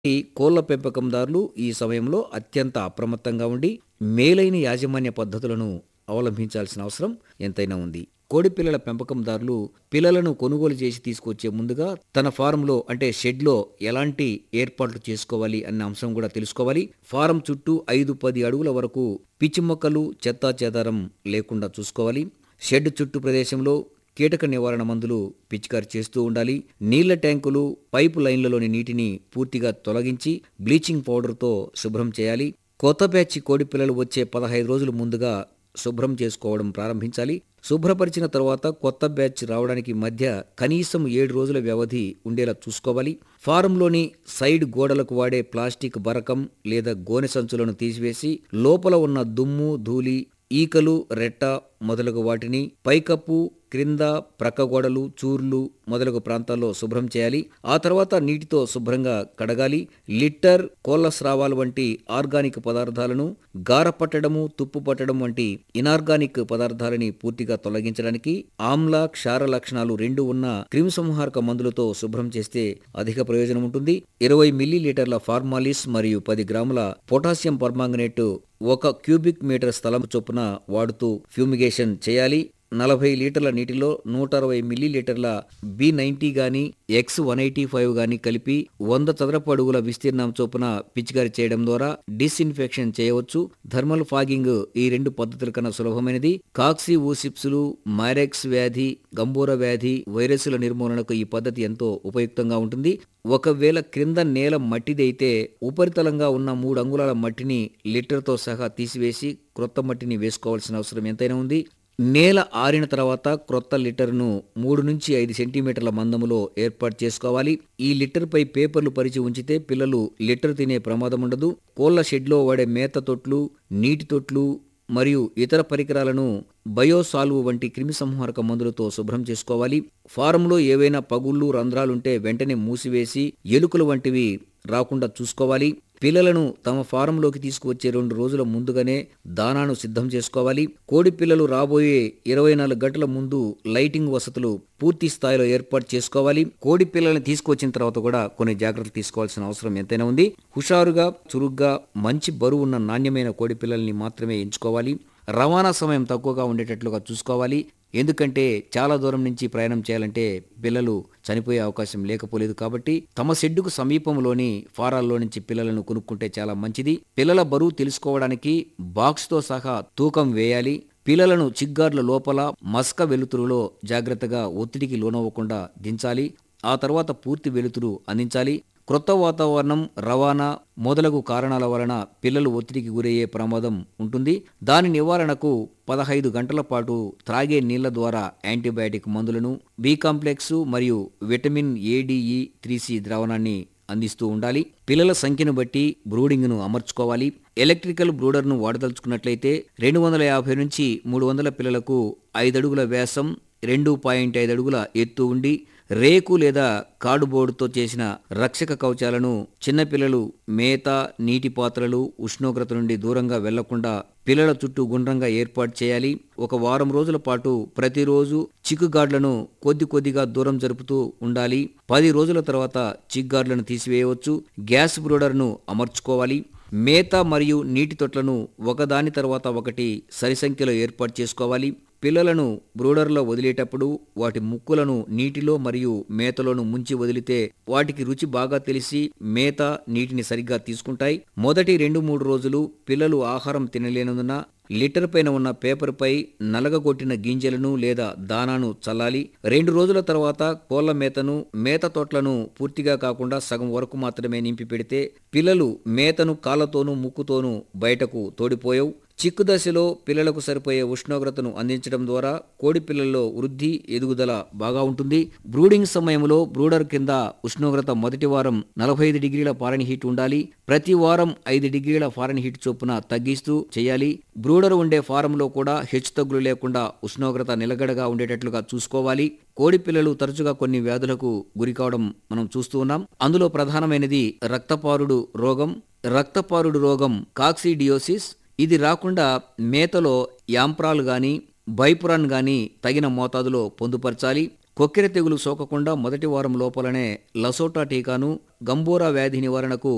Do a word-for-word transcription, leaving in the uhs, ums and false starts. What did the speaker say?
ఈ కోళ్ల పెంపకందారులు ఈ సమయంలో అత్యంత అప్రమత్తంగా ఉండి మేలైన యాజమాన్య పద్ధతులను అవలంబించాల్సిన అవసరం ఎంతైనా ఉంది. కోడి పిల్లల పెంపకందారులు పిల్లలను కొనుగోలు చేసి తీసుకొచ్చే ముందుగా తన ఫారంలో అంటే షెడ్లో ఎలాంటి ఏర్పాట్లు చేసుకోవాలి అన్న అంశం కూడా తెలుసుకోవాలి. ఫారం చుట్టూ ఐదు పది అడుగుల వరకు పిచ్చి మొక్కలు చెత్తా చెదారం లేకుండా చూసుకోవాలి. షెడ్ చుట్టూ ప్రదేశంలో కీటక నివారణ మందులు పిచికారి చేస్తూ ఉండాలి. నీళ్ల ట్యాంకులు పైపు లైన్లలోని నీటిని పూర్తిగా తొలగించి బ్లీచింగ్ పౌడర్తో శుభ్రం చేయాలి. కొత్త బ్యాచ్ కోడి పిల్లలు వచ్చే పదహైదు రోజుల ముందుగా శుభ్రం చేసుకోవడం ప్రారంభించాలి. శుభ్రపరిచిన తర్వాత కొత్త బ్యాచ్ రావడానికి మధ్య కనీసం ఏడు రోజుల వ్యవధి ఉండేలా చూసుకోవాలి. ఫారంలోని సైడ్ గోడలకు వాడే ప్లాస్టిక్ బరకం లేదా గోనె సంచులను తీసివేసి లోపల ఉన్న దుమ్ము ధూళి ఈకలు రెట్ట మొదలగు వాటిని పైకప్పు క్రింద ప్రక్క గోడలు చూర్లు మొదలగు ప్రాంతాల్లో శుభ్రం చేయాలి. ఆ తర్వాత నీటితో శుభ్రంగా కడగాలి. లిట్టర్ కోళ్ల స్రావాలు వంటి ఆర్గానిక్ పదార్థాలను గారపట్టడము తుప్పు పట్టడం వంటి ఇనార్గానిక్ పదార్థాలని పూర్తిగా తొలగించడానికి ఆమ్ల క్షార లక్షణాలు రెండు ఉన్న క్రిమిసంహారక మందులతో శుభ్రం చేస్తే అధిక ప్రయోజనం ఉంటుంది. ఇరవై మిల్లీ లీటర్ల ఫార్మాలిస్ మరియు పది గ్రాముల పొటాషియం పర్మాంగనేట్ ఒక క్యూబిక్ మీటర్ స్థలం చొప్పున వాడుతూ ఫ్యూమిగేషన్ చేయాలి. నలభై లీటర్ల నీటిలో నూట అరవై మిల్లీ లీటర్ల బి నైంటీ గాని ఎక్స్ వన్ ఎయిటీ ఫైవ్ గాని కలిపి వంద చదరపు అడుగుల విస్తీర్ణం చొప్పున పిచికారి చేయడం ద్వారా డిస్ఇన్ఫెక్షన్ చేయవచ్చు. థర్మల్ ఫాగింగ్ ఈ రెండు పద్ధతుల కన్నా సులభమైనది. కాక్సీ ఊసిప్సులు మైరెక్స్ వ్యాధి గంబోరా వ్యాధి వైరస్ల నిర్మూలనకు ఈ పద్ధతి ఎంతో ఉపయుక్తంగా ఉంటుంది. ఒకవేళ క్రింద నేల మట్టిదైతే ఉపరితలంగా ఉన్న మూడు అంగుళాల మట్టిని లీటర్తో సహా తీసివేసి క్రొత్త మట్టిని వేసుకోవాల్సిన అవసరం ఎంతైనా ఉంది. నేల ఆరిన తర్వాత క్రొత్త లిటర్ను మూడు నుంచి ఐదు సెంటీమీటర్ల మందములో ఏర్పాటు చేసుకోవాలి. ఈ లిటర్ పై పేపర్లు పరిచి ఉంచితే పిల్లలు లిటర్ తినే ప్రమాదం ఉండదు. కోళ్ల షెడ్లో వాడే మేత తొట్లు నీటి తొట్లు మరియు ఇతర పరికరాలను బయోసాల్వ్ వంటి క్రిమిసంహారక మందులతో శుభ్రం చేసుకోవాలి. ఫారంలో ఏవైనా పగుళ్లు రంధ్రాలుంటే వెంటనే మూసివేసి ఎలుకలు వంటివి రాకుండా చూసుకోవాలి. పిల్లలను తమ ఫారంలోకి తీసుకువచ్చే రెండు రోజుల ముందుగానే దానాను సిద్ధం చేసుకోవాలి. కోడి పిల్లలు రాబోయే ఇరవై నాలుగు గంటల ముందు లైటింగ్ వసతులు పూర్తి స్థాయిలో ఏర్పాటు చేసుకోవాలి. కోడి పిల్లల్ని తీసుకువచ్చిన తర్వాత కూడా కొన్ని జాగ్రత్తలు తీసుకోవాల్సిన అవసరం ఎంతైనా ఉంది. హుషారుగా చురుగ్గా మంచి బరువు ఉన్న నాణ్యమైన కోడి పిల్లల్ని మాత్రమే ఎంచుకోవాలి. రవాణా సమయం తక్కువగా ఉండేటట్లుగా చూసుకోవాలి. ఎందుకంటే చాలా దూరం నుంచి ప్రయాణం చేయాలంటే పిల్లలు చనిపోయే అవకాశం లేకపోలేదు. కాబట్టి తమ షెడ్డుకు సమీపంలోని ఫారాల్లో నుంచి పిల్లలను కొనుక్కుంటే చాలా మంచిది. పిల్లల బరువు తెలుసుకోవడానికి బాక్స్తో సహా తూకం వేయాలి. పిల్లలను చిగ్గార్ల లోపల మస్క వెలుతురులో జాగ్రత్తగా ఒత్తిడికి లోనవ్వకుండా దించాలి. ఆ తర్వాత పూర్తి వెలుతురు అందించాలి. క్రొత్త వాతావరణం రవాణా మొదలగు కారణాల వలన పిల్లలు ఒత్తిడికి గురయ్యే ప్రమాదం ఉంటుంది. దాని నివారణకు పదహైదు గంటల పాటు త్రాగే నీళ్ల ద్వారా యాంటీబయాటిక్ మందులను బి కాంప్లెక్స్ మరియు విటమిన్ ఏడిఈ త్రీ సి ద్రావణాన్ని అందిస్తూ ఉండాలి. పిల్లల సంఖ్యను బట్టి బ్రూడింగ్ను అమర్చుకోవాలి. ఎలక్ట్రికల్ బ్రూడర్ను వాడదలుచుకున్నట్లయితే రెండు వందల యాభై నుంచి మూడు వందల పిల్లలకు ఐదడుగుల వ్యాసం రెండు పాయింట్ ఐదు అడుగుల ఎత్తు ఉండి రేకు లేదా కార్డుబోర్డుతో చేసిన రక్షక కవచాలను చిన్నపిల్లలు మేత నీటి పాత్రలు ఉష్ణోగ్రత నుండి దూరంగా వెళ్లకుండా పిల్లల చుట్టూ గుండ్రంగా ఏర్పాటు చేయాలి. ఒక వారం రోజుల పాటు ప్రతిరోజు చిక్కుగాడ్లను కొద్ది కొద్దిగా దూరం జరుపుతూ ఉండాలి. పది రోజుల తర్వాత చిక్కుగాడ్లను తీసివేయవచ్చు. గ్యాస్ బ్రూడర్ను అమర్చుకోవాలి. మేత మరియు నీటి తొట్లను ఒకదాని తర్వాత ఒకటి సరి సంఖ్యలో ఏర్పాటు చేసుకోవాలి. పిల్లలను బ్రూడర్లో వదిలేటప్పుడు వాటి ముక్కులను నీటిలో మరియు మేతలోను ముంచి వదిలితే వాటికి రుచి బాగా తెలిసి మేత నీటిని సరిగ్గా తీసుకుంటాయి. మొదటి రెండు మూడు రోజులు పిల్లలు ఆహారం తినలేనందున లిటర్ పైన ఉన్న పేపర్ పై నలగగొట్టిన గింజలను లేదా దానాను చల్లాలి. రెండు రోజుల తర్వాత కోళ్ల మేతను మేత తొట్లను పూర్తిగా కాకుండా సగం వరకు మాత్రమే నింపి పెడితే పిల్లలు మేతను కాళ్లతోనూ ముక్కుతోనూ బయటకు తోడిపోయవు. చిక్కు దశలో పిల్లలకు సరిపోయే ఉష్ణోగ్రతను అందించడం ద్వారా కోడి పిల్లల్లో వృద్ధి ఎదుగుదల బాగా ఉంటుంది. బ్రూడింగ్ సమయంలో బ్రూడర్ కింద ఉష్ణోగ్రత మొదటి వారం నలభై ఐదు డిగ్రీల ఫారెన్హీట్ ఉండాలి. ప్రతి వారం ఐదు డిగ్రీల ఫారెన్హీట్ చొప్పున తగ్గిస్తూ చేయాలి. బ్రూడర్ ఉండే ఫారంలో కూడా హెచ్చు తగ్గులు లేకుండా ఉష్ణోగ్రత నిలకడగా ఉండేటట్లుగా చూసుకోవాలి. కోడి పిల్లలు తరచుగా కొన్ని వ్యాధులకు గురికావడం మనం చూస్తూ ఉన్నాం. అందులో ప్రధానమైనది రక్తపారుడు రోగం. రక్తపారుడు రోగం కాక్సిడియోసిస్. ఇది రాకుండా మేతలో యాంప్రాల్ గాని బైపురాన్ గాని తగిన మోతాదులో పొందుపరచాలి. కొక్కెర తెగులు సోకకుండా మొదటి వారం లోపలనే లసోటా టీకాను గంబోరా వ్యాధి నివారణకు